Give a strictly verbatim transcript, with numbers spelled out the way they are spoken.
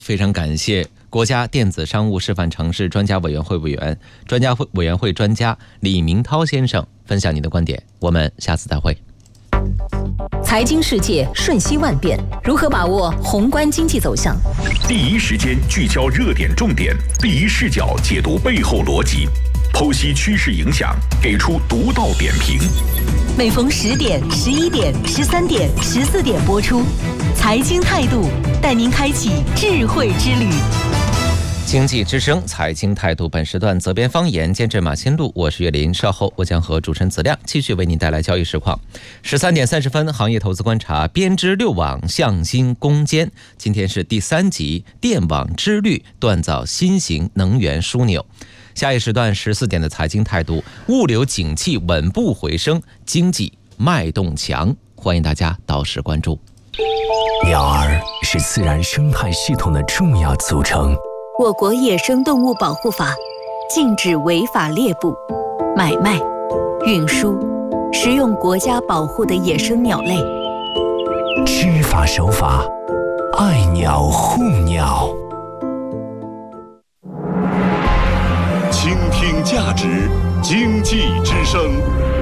非常感谢国家电子商务示范城市专家委员会委员、专家会委员会专家李明涛先生分享您的观点。我们下次再会。 财经世界瞬息万变，如何把握宏观经济走向？ 第一时间聚焦热点重点，第一视角解读背后逻辑，剖析趋势影响，给出独到点评。 每逢十点、十一点、十三点、十四点播出，财经态度带您开启智慧之旅。 经济之声财经态度，本时段责编方言监制马新路，我是岳林。稍后我将和主持人子亮继续为您带来交易实况。十三点三十分，行业投资观察，编织六网向新攻坚。今天是第三集，电网织率锻造新型能源枢纽。下一时段十四点的财经态度，物流景气稳步回升，经济脉动强。欢迎大家到时关注。 鸟儿是自然生态系统的重要组成。 我国野生动物保护法禁止违法猎捕、买卖、运输、食用国家保护的野生鸟类。 知法守法，爱鸟护鸟。 倾听价值，经济之声。